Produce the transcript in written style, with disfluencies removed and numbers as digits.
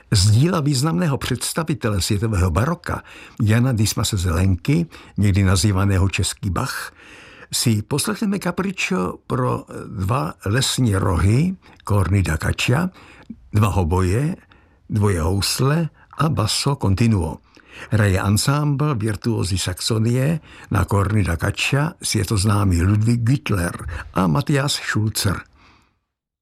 Z díla významného představitele světového baroka Jana Dismase Zelenky, někdy nazývaného Český Bach, si poslechneme kapričo pro 2 lesní rohy, corny da caccia, 2 hoboje, 2 housle a basso continuo. Hraje ansámbl virtuózy Saxonie na corny da caccia světoznámý Ludwig Güttler a Matthias Schulzer.